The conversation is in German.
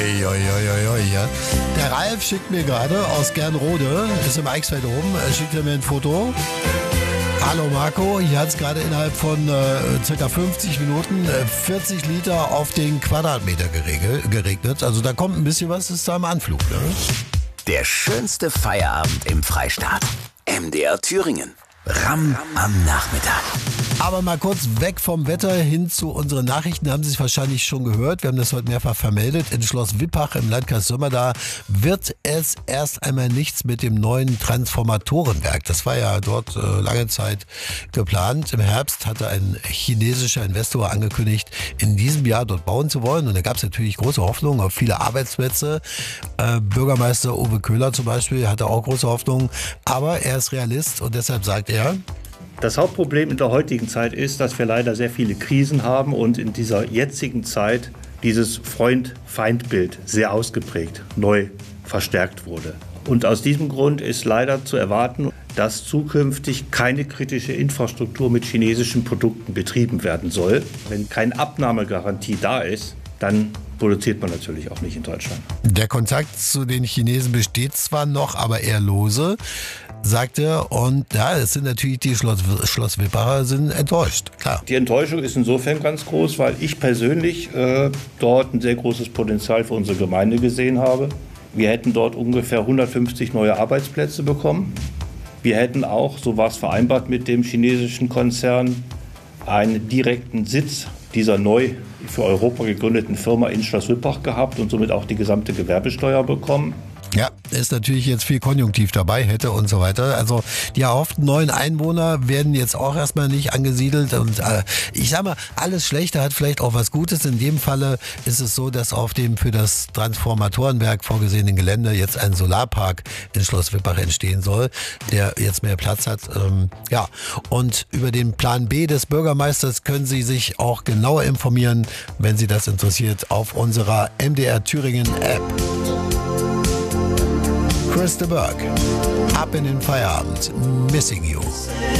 Ja. Der Ralf schickt mir gerade aus Gernrode, ist im Eichsfeld oben, schickt er mir ein Foto. Hallo Marco, hier hat es gerade innerhalb von circa 50 Minuten 40 Liter auf den Quadratmeter geregnet. Also da kommt ein bisschen was, ist da im Anflug. Ne? Der schönste Feierabend im Freistaat. MDR Thüringen. Ramm am Nachmittag. Aber mal kurz weg vom Wetter hin zu unseren Nachrichten. Haben Sie es wahrscheinlich schon gehört. Wir haben das heute mehrfach vermeldet. In Schloss Wippach im Landkreis Sömmerda wird es erst einmal nichts mit dem neuen Transformatorenwerk. Das war ja dort lange Zeit geplant. Im Herbst hatte ein chinesischer Investor angekündigt, in diesem Jahr dort bauen zu wollen. Und da gab es natürlich große Hoffnungen auf viele Arbeitsplätze. Bürgermeister Uwe Köhler zum Beispiel hatte auch große Hoffnungen. Aber er ist Realist und deshalb sagt er: Das Hauptproblem in der heutigen Zeit ist, dass wir leider sehr viele Krisen haben und in dieser jetzigen Zeit dieses Freund-Feind-Bild sehr ausgeprägt, neu verstärkt wurde. Und aus diesem Grund ist leider zu erwarten, dass zukünftig keine kritische Infrastruktur mit chinesischen Produkten betrieben werden soll. Wenn keine Abnahmegarantie da ist, dann produziert man natürlich auch nicht in Deutschland. Der Kontakt zu den Chinesen besteht zwar noch, aber eher lose, sagt er. Und ja, es sind natürlich die Schloss Wippacher sind enttäuscht, klar. Die Enttäuschung ist insofern ganz groß, weil ich persönlich dort ein sehr großes Potenzial für unsere Gemeinde gesehen habe. Wir hätten dort ungefähr 150 neue Arbeitsplätze bekommen. Wir hätten auch, so war es vereinbart mit dem chinesischen Konzern, einen direkten Sitz dieser neu für Europa gegründeten Firma in Schloss Wippach gehabt und somit auch die gesamte Gewerbesteuer bekommen. Ja, ist natürlich jetzt viel Konjunktiv dabei, hätte und so weiter. Also die erhofften neuen Einwohner werden jetzt auch erstmal nicht angesiedelt. Und ich sag mal, alles Schlechte hat vielleicht auch was Gutes. In dem Falle ist es so, dass auf dem für das Transformatorenwerk vorgesehenen Gelände jetzt ein Solarpark in Schloss Wippach entstehen soll, der jetzt mehr Platz hat. Ja, und über den Plan B des Bürgermeisters können Sie sich auch genauer informieren, wenn Sie das interessiert, auf unserer MDR Thüringen App. Chris de Burgh, ab in den Feierabend, Missing You.